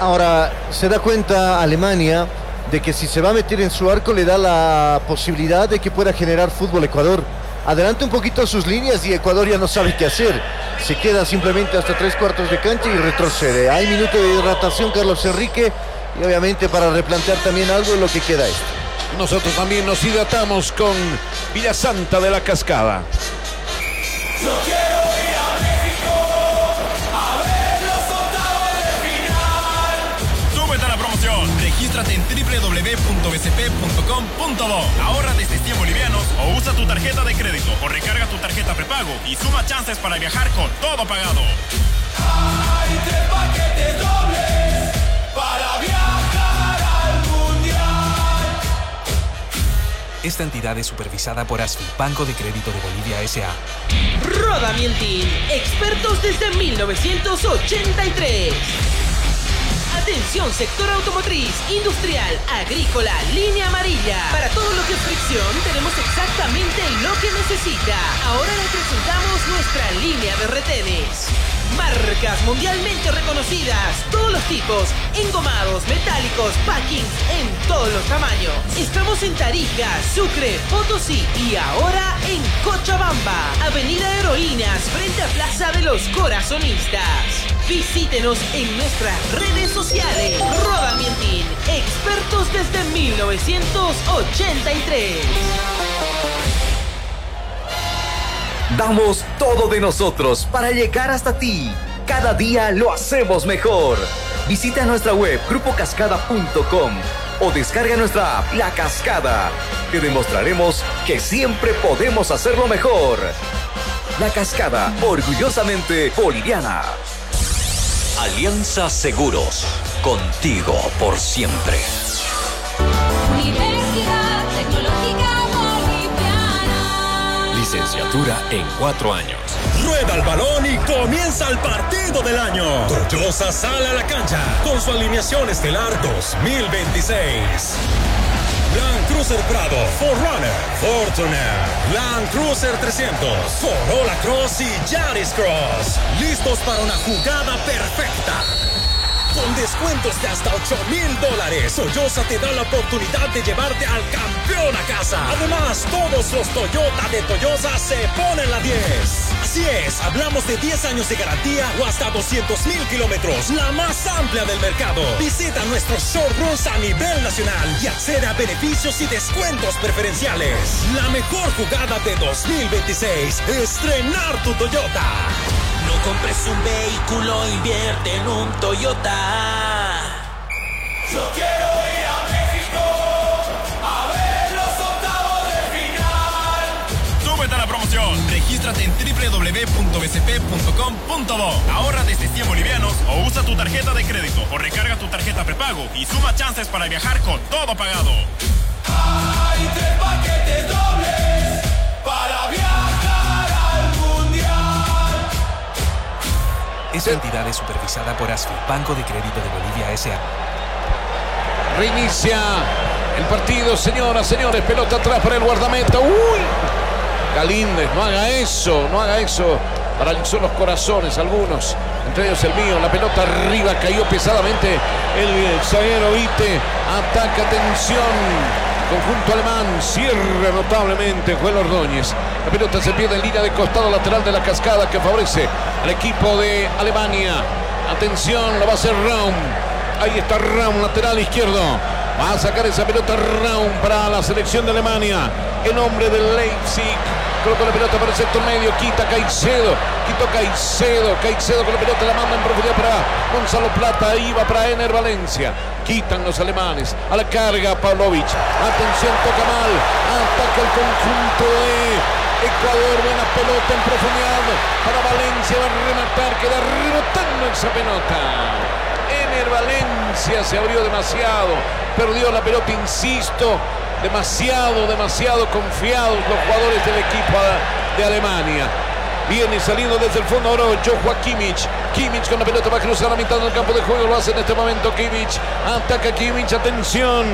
Ahora, se da cuenta Alemania de que si se va a meter en su arco le da la posibilidad de que pueda generar fútbol Ecuador. Adelanta un poquito sus líneas y Ecuador ya no sabe qué hacer. Se queda simplemente hasta 3/4 de cancha y retrocede. Hay minuto de hidratación, Carlos Enrique, y obviamente para replantear también algo en lo que queda esto. Nosotros también nos hidratamos con Villasanta de la Cascada. Yo quiero ir a México a ver los octavos de final. Súbete a la promoción. Regístrate en www.bcp.com.bo. Ahorra desde 100 bolivianos o usa tu tarjeta de crédito o recarga tu tarjeta prepago y suma chances para viajar con todo pagado. Hay 3 paquetes dobles para viajar al mundial. Esta entidad es supervisada por ASFI, Banco de Crédito de Bolivia S.A. Rodamientin, expertos desde 1983. Atención, sector automotriz, industrial, agrícola, línea amarilla. Para todo lo que es fricción, tenemos exactamente lo que necesita. Ahora le presentamos nuestra línea de retenes. Marcas mundialmente reconocidas, todos los tipos, engomados, metálicos, packings en todos los tamaños. Estamos en Tarija, Sucre, Potosí y ahora en Cochabamba, Avenida Heroínas, frente a Plaza de los Corazonistas. Visítenos en nuestras redes sociales. Rodamientin, expertos desde 1983. Damos todo de nosotros para llegar hasta ti. Cada día lo hacemos mejor. Visita nuestra web grupocascada.com o descarga nuestra app La Cascada. Te demostraremos que siempre podemos hacerlo mejor. La Cascada, orgullosamente boliviana. Alianza Seguros, contigo por siempre. Universidad Tecnológica Boliviana. Licenciatura en 4 años. Rueda el balón y comienza el partido del año. Toyosa sale a la cancha con su alineación estelar 2026. Land Cruiser Prado, 4Runner, Fortuner, Land Cruiser 300, Corolla Cross y Yaris Cross. Listos para una jugada perfecta. Con descuentos de hasta $8,000, Toyosa te da la oportunidad de llevarte al campeón a casa. Además, todos los Toyota de Toyosa se ponen la 10. Así es, hablamos de 10 años de garantía o hasta 200,000 kilómetros, la más amplia del mercado. Visita nuestros showrooms a nivel nacional y accede a beneficios y descuentos preferenciales. La mejor jugada de 2026, estrenar tu Toyota. No compres un vehículo, invierte en un Toyota. Yo quiero ir a México a ver los octavos de final. Súbete a la promoción. Regístrate en www.bcp.com.bo. Ahorra desde 100 bolivianos o usa tu tarjeta de crédito o recarga tu tarjeta prepago y suma chances para viajar con todo pagado. Hay 3 paquetes dobles para viajar al mundial. Esta entidad es supervisada por ASFI, Banco de Crédito de Bolivia S.A. Reinicia el partido, señoras, señores. Pelota atrás para el guardameta. ¡Uy! Galíndez, no haga eso, no haga eso. Paralizó los corazones algunos, entre ellos el mío. La pelota arriba, cayó pesadamente el zaguero Vite. Ataca, atención. Conjunto alemán, cierra notablemente Joel Ordóñez. La pelota se pierde en línea de costado lateral de la Cascada, que favorece al equipo de Alemania. Atención, lo va a hacer Raum. Ahí está Raum, lateral izquierdo. Va a sacar esa pelota Raum para la selección de Alemania. El hombre del Leipzig colocó la pelota para el sector medio. Quita Caicedo. Quitó Caicedo. Caicedo con la pelota la manda en profundidad para Gonzalo Plata. Ahí va para Ener Valencia. Quitan los alemanes. A la carga Pavlovic. Atención, toca mal. Ataca el conjunto de Ecuador. Buena pelota en profundidad para Valencia. Va a rematar. Queda rebotando esa pelota. Ener Valencia se abrió demasiado. Perdió la pelota, insisto. Demasiado confiados los jugadores del equipo de Alemania. Viene saliendo desde el fondo ahora Joshua Kimmich. Kimmich con la pelota va a cruzar la mitad del campo de juego. Lo hace en este momento Kimmich. Ataca Kimmich, atención.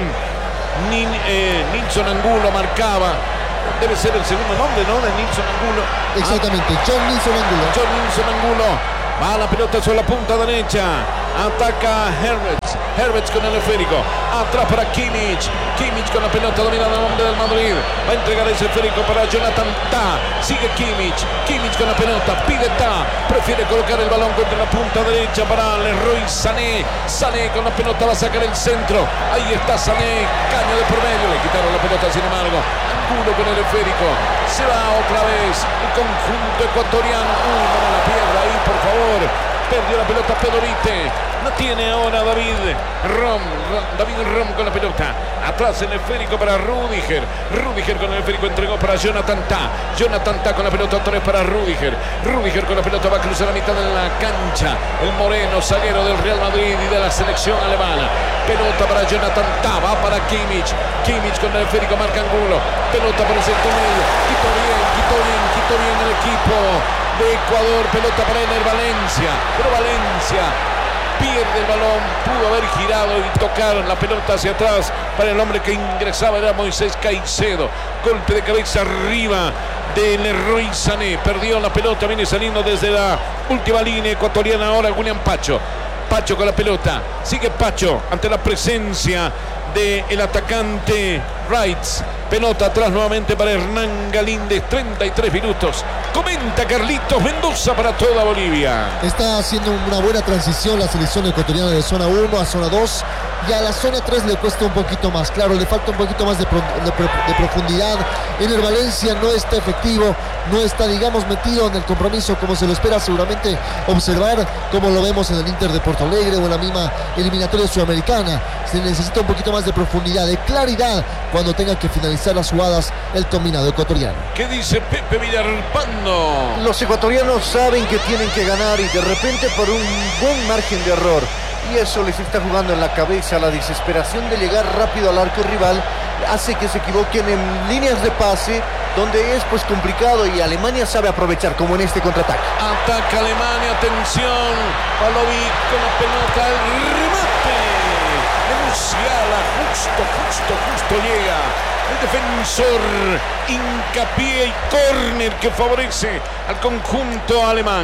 Nilson Angulo marcaba. Debe ser el segundo nombre, ¿no? De Nilson Angulo. Exactamente, John Nilson Angulo. John Nilson Angulo. Va la pelota sobre la punta derecha. Ataca Herberts. Herberts con el esférico. Atrás para Kimmich. Kimmich con la pelota dominando el hombre del Madrid. Va a entregar ese esférico para Jonathan Tah. Sigue Kimmich. Kimmich con la pelota. Pide Tah. Prefiere colocar el balón contra la punta derecha para Leroy Sané. Sané con la pelota va a sacar el centro. Ahí está Sané. Caño de por medio. Le quitaron la pelota, sin embargo. Angulo con el esférico. Se va otra vez el conjunto ecuatoriano. No la pierda ahí, por favor. Perdió la pelota Pedorite. No tiene ahora David Rom con la pelota. Atrás el esférico para Rüdiger. Rüdiger con el esférico entregó para Jonathan Tah. Jonathan Tah con la pelota otra vez para Rüdiger. Rüdiger con la pelota va a cruzar la mitad de la cancha. El moreno zaguero del Real Madrid y de la selección alemana. Pelota para Jonathan Tah. Va para Kimmich. Kimmich con el esférico marca Angulo. Pelota para el sector medio. Quitó bien el equipo de Ecuador. Pelota para Ener Valencia. Pero Valencia pierde el balón, pudo haber girado y tocar la pelota hacia atrás para el hombre que ingresaba, era Moisés Caicedo. Golpe de cabeza arriba de Leroy Sané, perdió la pelota, viene saliendo desde la última línea ecuatoriana ahora William Pacho. Pacho con la pelota, sigue Pacho ante la presencia del atacante Wright. Pelota atrás nuevamente para Hernán Galíndez, 33 minutos. Comenta Carlitos Mendoza para toda Bolivia. Está haciendo una buena transición la selección ecuatoriana de zona 1 a zona 2. Y a la zona 3 le cuesta un poquito más. Claro, le falta un poquito más de profundidad. Ener Valencia no está efectivo, no está, digamos, metido en el compromiso como se lo espera seguramente observar, como lo vemos en el Inter de Porto Alegre o en la misma eliminatoria sudamericana. Se necesita un poquito más de profundidad, de claridad cuando tenga que finalizar las jugadas el combinado ecuatoriano. ¿Qué dice Pepe Villarpando? Los ecuatorianos saben que tienen que ganar y de repente por un buen margen de error. Y eso les está jugando en la cabeza. La desesperación de llegar rápido al arco rival hace que se equivoquen en líneas de pase donde es pues complicado y Alemania sabe aprovechar, como en este contraataque. Ataca Alemania, atención. Palovic con la pelota, el remate de Musiala, justo llega el defensor, hincapié y córner que favorece al conjunto alemán.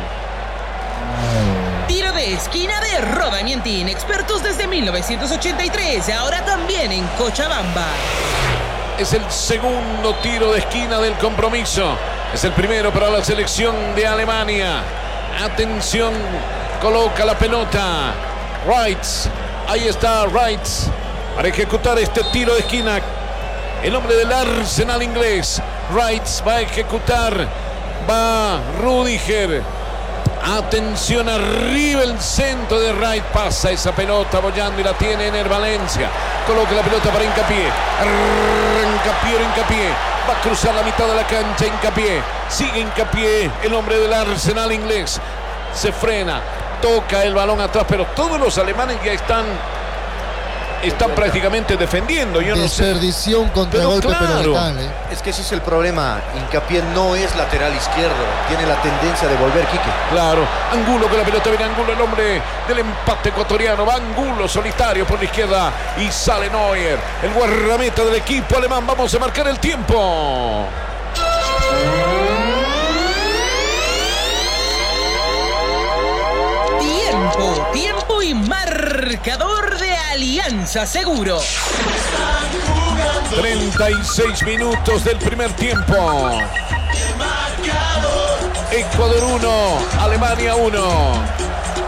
Tiro de esquina de Roda Mientín, expertos desde 1983, ahora también en Cochabamba. Es el segundo tiro de esquina del compromiso. Es el primero para la selección de Alemania. Atención, coloca la pelota Wright. Ahí está Wright para ejecutar este tiro de esquina. El hombre del Arsenal inglés. Wright va a ejecutar. Va Rüdiger. Atención, arriba el centro de Wright. Pasa esa pelota bollando y la tiene Ener Valencia. Coloca la pelota para Hincapié. Hincapié. Va a cruzar la mitad de la cancha. Hincapié. Sigue Hincapié. El hombre del Arsenal inglés. Se frena. Toca el balón atrás. Pero todos los alemanes ya están prácticamente defendiendo. Yo no sé. Desperdición contra golpe, claro, pero letal, ¿eh? Es que ese es el problema. Hincapié no es lateral izquierdo. Tiene la tendencia de volver, Quique. Claro. Angulo con la pelota. Viene Angulo, el hombre del empate ecuatoriano. Va Angulo solitario por la izquierda. Y sale Neuer, el guardameta del equipo alemán. Vamos a marcar el tiempo. Tiempo y marcador de Alianza Seguro. 36 minutos del primer tiempo. Ecuador 1, Alemania 1.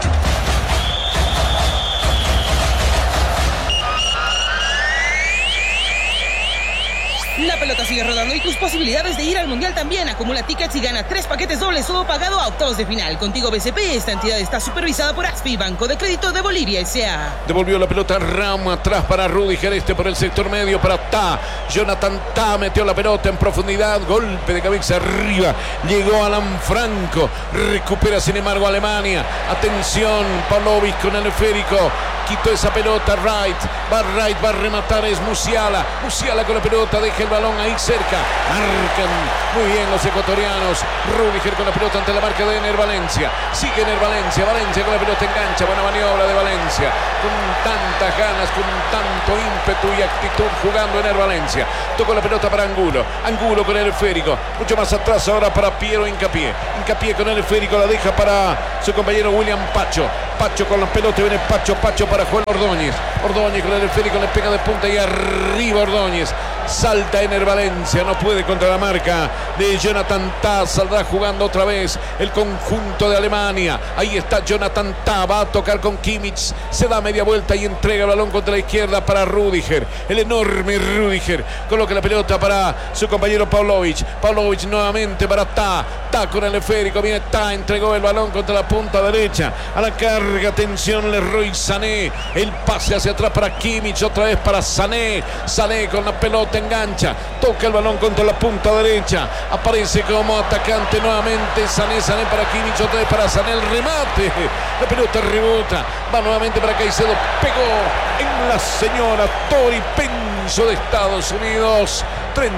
La pelota sigue rodando y tus posibilidades de ir al Mundial también. Acumula tickets y gana 3 paquetes dobles, todo pagado a octavos de final. Contigo BCP, esta entidad está supervisada por ASFI, Banco de Crédito de Bolivia S.A. Devolvió la pelota Ram atrás para Rüdiger, por el sector medio para Tah. Jonathan Tah metió la pelota en profundidad, golpe de cabeza arriba. Llegó Alan Franco, recupera sin embargo Alemania. Atención, Pavlovic con el esférico. Quitó esa pelota Wright, va a rematar, es Musiala con la pelota, deja el balón ahí cerca, marcan muy bien los ecuatorianos. Rüdiger con la pelota ante la marca de Ener Valencia, sigue Ener Valencia con la pelota engancha, buena maniobra de Valencia, con tantas ganas, con tanto ímpetu y actitud jugando Ener Valencia. Tocó la pelota para Angulo con el esférico, mucho más atrás ahora para Piero Hincapié con el esférico, la deja para su compañero William Pacho con la pelota, viene Pacho para Juan Ordóñez. Ordóñez con el esférico le pega de punta y arriba Ordóñez. Salta Ener Valencia, no puede contra la marca de Jonathan Tah. Saldrá jugando otra vez el conjunto de Alemania. Ahí está Jonathan Tah, va a tocar con Kimmich. Se da media vuelta y entrega el balón contra la izquierda para Rüdiger. El enorme Rüdiger coloca la pelota para su compañero Pavlovic. Pavlovic nuevamente para Tah. Tah con el esférico, viene Tah, entregó el balón contra la punta derecha. A la carga, atención, Leroy Sané. El pase hacia atrás para Kimmich, otra vez para Sané. Sané con la pelota, engancha, toca el balón contra la punta derecha, aparece como atacante nuevamente Sané para Kimmich, otra vez para Sané, el remate, la pelota rebota, va nuevamente para Caicedo, pegó en la señora Tori Penso de Estados Unidos.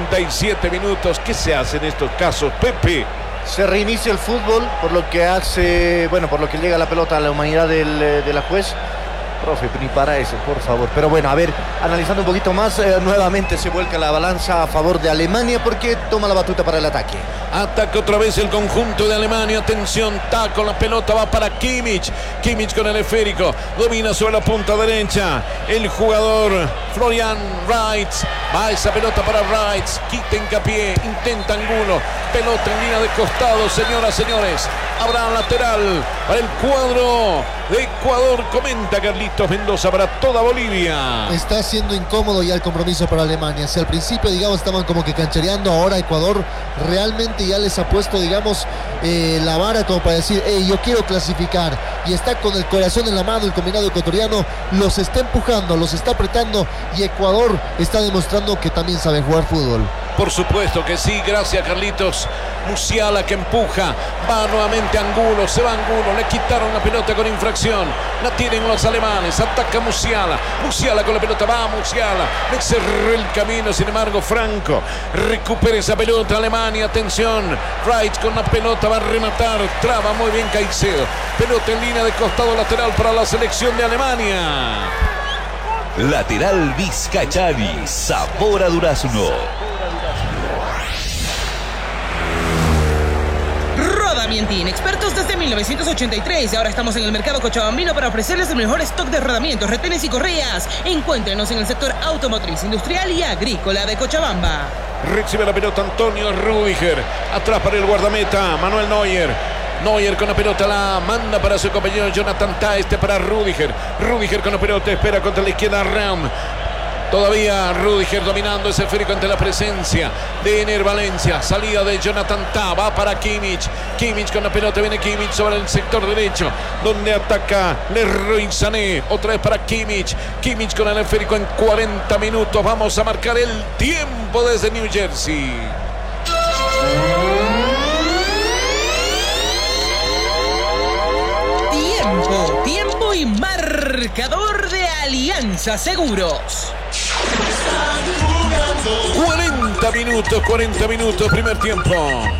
37 minutos, ¿qué se hace en estos casos, Pepe? Se reinicia el fútbol, por lo que hace, bueno, por lo que llega la pelota a la humanidad de la juez. Profe, ni para eso, por favor. Pero bueno, a ver, analizando un poquito más, nuevamente se vuelca la balanza a favor de Alemania porque toma la batuta para el ataque. Ataca otra vez el conjunto de Alemania. Atención, Tah con la pelota, va para Kimmich. Kimmich con el esférico, domina sobre la punta derecha. El jugador Florian Wirtz, va esa pelota para Wirtz. Quita hincapié, intenta Angulo. Pelota en línea de costado, señoras, señores. Habrá lateral para el cuadro de Ecuador, comenta Carlitos Mendoza, para toda Bolivia. Está siendo incómodo ya el compromiso para Alemania. Si al principio, digamos, estaban como que canchereando, ahora Ecuador realmente ya les ha puesto, digamos, la vara como para decir, hey, yo quiero clasificar. Y está con el corazón en la mano el combinado ecuatoriano, los está empujando, los está apretando y Ecuador está demostrando que también sabe jugar fútbol. Por supuesto que sí, gracias Carlitos. Musiala que empuja, va nuevamente Angulo, se va Angulo, le quitaron la pelota con infracción, la tienen los alemanes, ataca Musiala, Musiala con la pelota, va Musiala, le cerró el camino, sin embargo Franco recupera esa pelota, Alemania, atención, Wright con la pelota, va a rematar, traba muy bien Caicedo, pelota en línea de costado lateral para la selección de Alemania. Lateral Vizcachani, sabor a durazno. Rodamientín, expertos desde 1983 y ahora estamos en el mercado cochabambino para ofrecerles el mejor stock de rodamientos, retenes y correas. Encuéntrenos en el sector automotriz, industrial y agrícola de Cochabamba. Recibe la pelota Antonio Rüdiger, atrás para el guardameta Manuel Neuer. Neuer con la pelota, la manda para su compañero Jonathan Tah, para Rüdiger. Rüdiger con la pelota, espera contra la izquierda Ram. Todavía Rüdiger dominando ese esférico ante la presencia de Ener Valencia. Salida de Jonathan Tah, va para Kimmich. Kimmich con la pelota, viene Kimmich sobre el sector derecho, donde ataca Leroy Sané. Otra vez para Kimmich. Kimmich con el esférico en 40 minutos. Vamos a marcar el tiempo desde New Jersey. Tiempo y marcador de Alianza Seguros. 40 minutos, primer tiempo.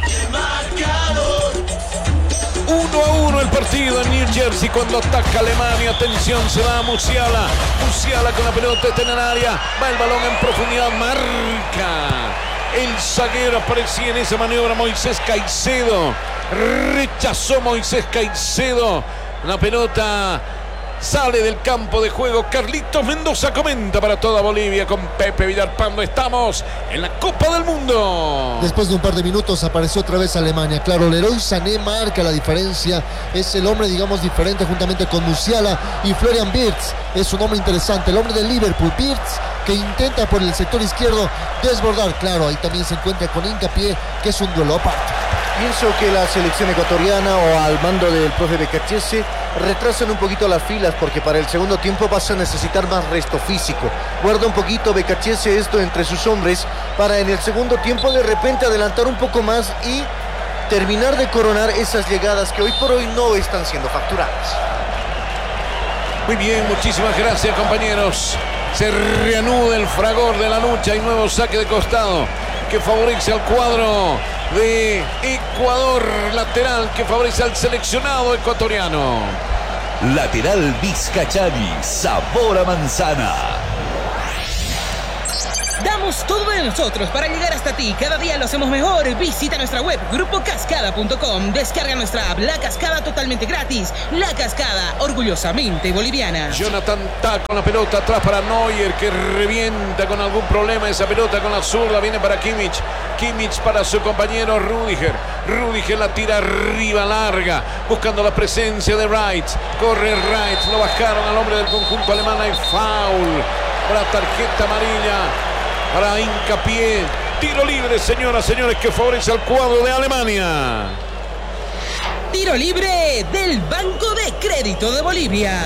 1-1 el partido en New Jersey cuando ataca Alemania. Atención, se va Musiala. Musiala con la pelota, está en el área. Va el balón en profundidad, marca. El zaguero aparecía en esa maniobra, Moisés Caicedo. Rechazó Moisés Caicedo. La pelota sale del campo de juego. Carlitos Mendoza comenta para toda Bolivia con Pepe Villarpando. Estamos en la Copa del Mundo. Después de un par de minutos apareció otra vez Alemania. Claro, Leroy Sané marca la diferencia. Es el hombre, digamos, diferente juntamente con Musiala. Y Florian Wirtz es un hombre interesante. El hombre del Liverpool, Wirtz, que intenta por el sector izquierdo desbordar. Claro, ahí también se encuentra con hincapié, que es un duelo aparte. Pienso que la selección ecuatoriana o al mando del profe Becachese retrasan un poquito las filas porque para el segundo tiempo vas a necesitar más resto físico. Guarda un poquito Becachese esto entre sus hombres para en el segundo tiempo de repente adelantar un poco más y terminar de coronar esas llegadas que hoy por hoy no están siendo facturadas. Muy bien, muchísimas gracias compañeros. Se reanuda el fragor de la lucha y nuevo saque de costado que favorece al cuadro de Ecuador, lateral que favorece al seleccionado ecuatoriano. Lateral Vizcachani, sabor a manzana. Damos Damos todo de nosotros para llegar hasta ti. Cada día lo hacemos mejor. Visita nuestra web grupocascada.com. Descarga nuestra app La Cascada totalmente gratis. La Cascada, orgullosamente boliviana. Jonathan Tah con la pelota atrás para Neuer, que revienta con algún problema esa pelota con la zurda. Viene para Kimmich. Kimmich para su compañero Rüdiger. Rüdiger la tira arriba, larga, buscando la presencia de Wright. Corre Wright, lo bajaron al hombre del conjunto alemán. Hay foul para tarjeta amarilla para Hincapié. Tiro libre, señoras, señores, que favorece al cuadro de Alemania. Tiro libre del Banco de Crédito de Bolivia.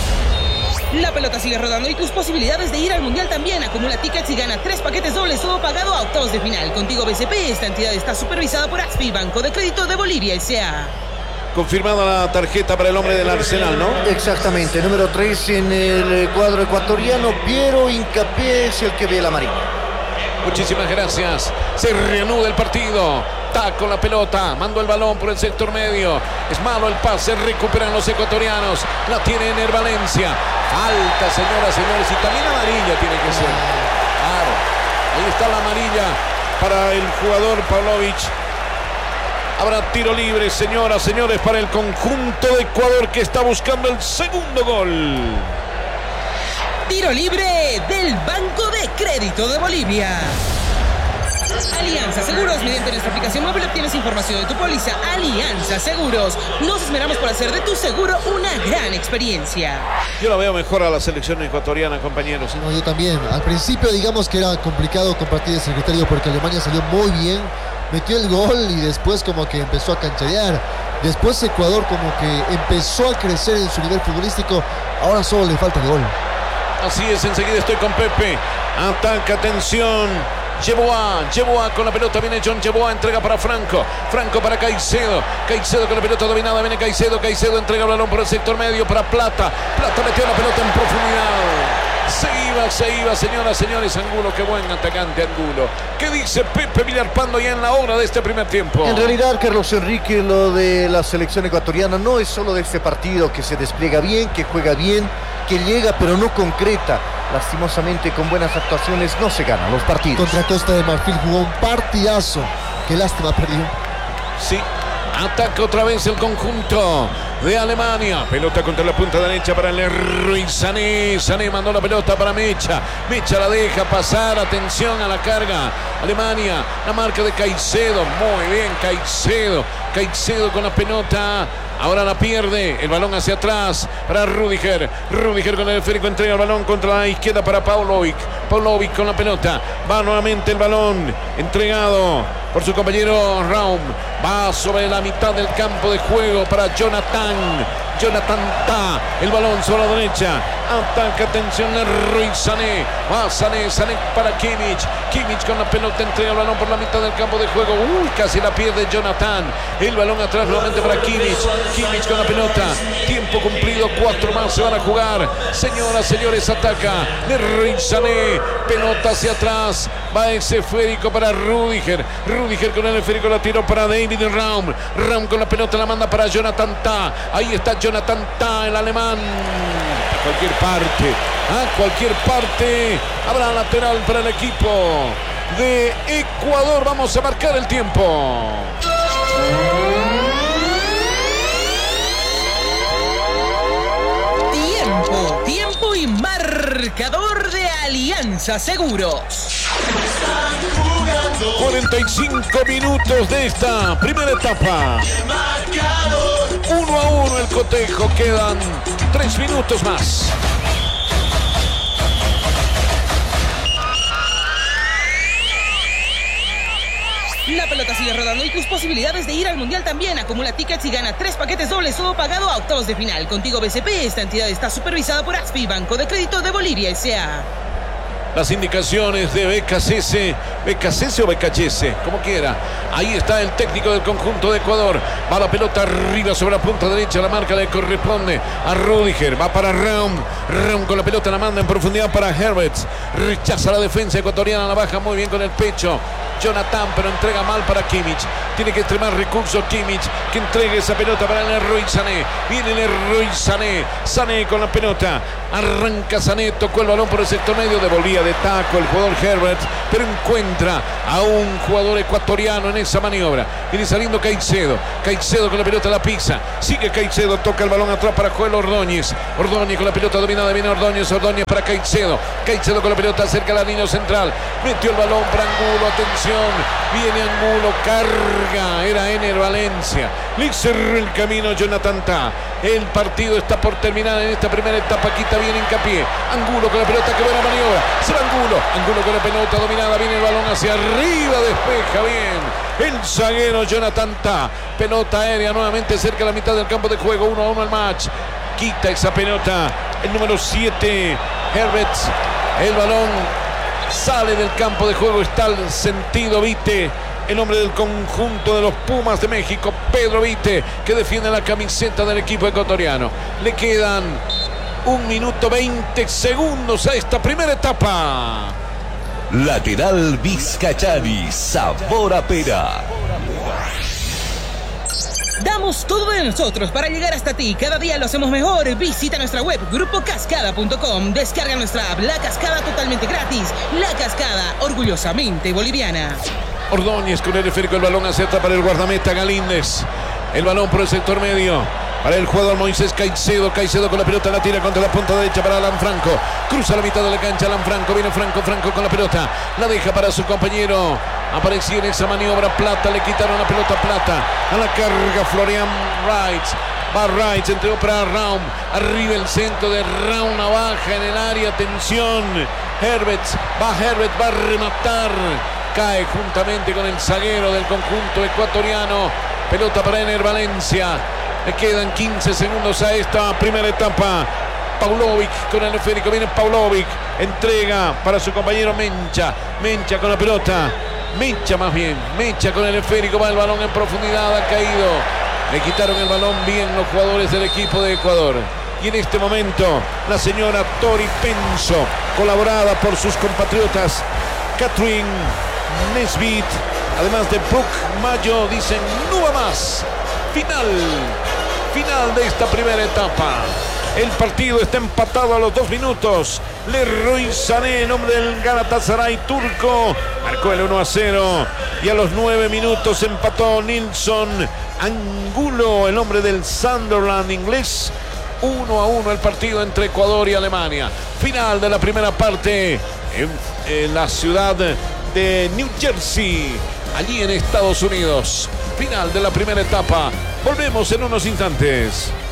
La pelota sigue rodando y tus posibilidades de ir al Mundial también. Acumula tickets y gana 3 paquetes dobles, todo pagado a octavos de final. Contigo BCP, esta entidad está supervisada por ASFI, Banco de Crédito de Bolivia S.A. Confirmada la tarjeta para el hombre del Arsenal, ¿no? Exactamente, número 3 en el cuadro ecuatoriano. Piero Hincapié es el que ve la amarilla. Muchísimas gracias. Se reanuda el partido. Tah con la pelota, mandó el balón por el sector medio. Es malo el pase, recuperan los ecuatorianos. La tiene Ener Valencia. Falta, señoras, señores, y también amarilla tiene que ser. Claro, ahí está la amarilla para el jugador Pavlovic. Habrá tiro libre, señoras, señores, para el conjunto de Ecuador, que está buscando el segundo gol. Tiro libre del Banco de Crédito de Bolivia. Alianza Seguros, mediante nuestra aplicación móvil obtienes información de tu póliza. Alianza Seguros, nos esmeramos por hacer de tu seguro una gran experiencia. Yo la veo mejor a la selección ecuatoriana, compañeros. No, yo también. Al principio digamos que era complicado compartir ese criterio porque Alemania salió muy bien, metió el gol y después como que empezó a cancherear. Después Ecuador como que empezó a crecer en su nivel futbolístico. Ahora solo le falta el gol. Así es, enseguida estoy con Pepe. Ataca, atención. Yeboah con la pelota, viene John Yeboah, entrega para Franco para Caicedo con la pelota dominada, viene Caicedo entrega el balón por el sector medio para Plata metió la pelota en profundidad, se iba, señoras, señores. Angulo, qué buen atacante Angulo. ¿Qué dice Pepe Villarpando ya en la hora de este primer tiempo? En realidad, Carlos Enrique, lo de la selección ecuatoriana no es solo de este partido, que se despliega bien, que juega bien, que llega pero no concreta. Lastimosamente, con buenas actuaciones no se ganan los partidos. Contra Costa de Marfil jugó un partidazo. Qué lástima, perdió. Sí, ataca otra vez el conjunto de Alemania. Pelota contra la punta derecha para Leroy Sané. Sané mandó la pelota para Mecha. Mecha la deja pasar. Atención a la carga. Alemania, la marca de Caicedo. Muy bien, Caicedo con la pelota. Ahora la pierde, el balón hacia atrás para Rüdiger con el esférico, entrega el balón contra la izquierda para Pavlovic con la pelota, va nuevamente el balón entregado por su compañero Raum, va sobre la mitad del campo de juego para Jonathan Tah, el balón sobre la derecha, ataca, atención Leroy Sané, va Sané para Kimmich con la pelota, entrega el balón por la mitad del campo de juego, casi la pierde Jonathan, el balón atrás nuevamente para Kimmich con la pelota, tiempo cumplido, 4 más se van a jugar, señoras, señores, ataca Leroy Sané, pelota hacia atrás, va ese esférico para Rüdiger con el esférico, la tiró para David Raum con la pelota, la manda para Jonathan Tah, ahí está Jonathan Tah, el alemán, a cualquier parte, habrá lateral para el equipo de Ecuador. Vamos a marcar el tiempo. Tiempo y marcador de Alianza Seguros. 45 minutos de esta primera etapa. 1-1 el cotejo, quedan 3 minutos más. La pelota sigue rodando y tus posibilidades de ir al Mundial también. Acumula tickets y gana 3 paquetes dobles, todo pagado a octavos de final. Contigo BCP, esta entidad está supervisada por ASFI, Banco de Crédito de Bolivia S.A. Las indicaciones de BKC o BKS, como quiera. Ahí está el técnico del conjunto de Ecuador. Va la pelota arriba sobre la punta derecha. La marca le corresponde a Rüdiger. Va para Raum con la pelota, la manda en profundidad para Herberts. Rechaza la defensa ecuatoriana, la baja muy bien con el pecho Jonathan, pero entrega mal para Kimmich. Tiene que extremar recursos Kimmich, que entregue esa pelota para Leroy Sané. Viene Leroy Sané con la pelota. Arranca Sané, tocó el balón por el sector medio, devolvía de taco el jugador Herbert, pero encuentra a un jugador ecuatoriano en esa maniobra. Viene saliendo Caicedo. Caicedo con la pelota la pisa. Sigue Caicedo, toca el balón atrás para Joel Ordóñez. Ordóñez con la pelota dominada, viene Ordóñez. Ordóñez para Caicedo. Caicedo con la pelota cerca de la línea central. Metió el balón para Angulo, atención. Viene Angulo, carga. Era Ener Valencia. Le cerró el camino Jonathan Tah. El partido está por terminar en esta primera etapa. Quita bien hincapié. Angulo con la pelota, que buena maniobra. Será Angulo. Angulo con la pelota dominada. Viene el balón hacia arriba. Despeja bien el zaguero Jonathan Tah. Pelota aérea nuevamente cerca de la mitad del campo de juego. 1-1 al match. Quita esa pelota el número 7, Herbert. El balón sale del campo de juego. Está al sentido Vite, el hombre del conjunto de los Pumas de México, Pedro Vite, que defiende la camiseta del equipo ecuatoriano. Le quedan 1 minuto 20 segundos a esta primera etapa. Lateral Vizcachani, sabor a pera. Damos todo de nosotros para llegar hasta ti. Cada día lo hacemos mejor. Visita nuestra web grupocascada.com. Descarga nuestra app La Cascada totalmente gratis. La Cascada, orgullosamente boliviana. Ordóñez con el esférico, el balón acerta para el guardameta Galíndez. El balón por el sector medio para el jugador Moisés Caicedo. Caicedo con la pelota, la tira contra la punta derecha para Alan Franco. Cruza la mitad de la cancha Alan Franco. Viene Franco con la pelota. La deja para su compañero. Apareció en esa maniobra Plata. Le quitaron la pelota a Plata. A la carga Florian Wright. Va Wright, entregó para Raum. Arriba el centro de Raum. Baja en el área. Atención. Herbert. Va a rematar. Cae juntamente con el zaguero del conjunto ecuatoriano. Pelota para Ener Valencia. Le quedan 15 segundos a esta primera etapa. Paulovic con el esférico. Viene Paulovic. Entrega para su compañero Mencha. Mencha con la pelota. Mencha con el esférico. Va el balón en profundidad. Ha caído. Le quitaron el balón bien los jugadores del equipo de Ecuador. Y en este momento la señora Tori Penso, colaborada por sus compatriotas Catherine Nesbitt, además de Brooke Mayo, dicen no va más. Final de esta primera etapa. El partido está empatado a los 2 minutos. Leroy Sané, en nombre del Galatasaray turco, marcó el 1-0. Y a los 9 minutos empató Nilson Angulo, el hombre del Sunderland inglés. 1-1 el partido entre Ecuador y Alemania. Final de la primera parte en la ciudad de New Jersey, allí en Estados Unidos. Final de la primera etapa. Volvemos en unos instantes.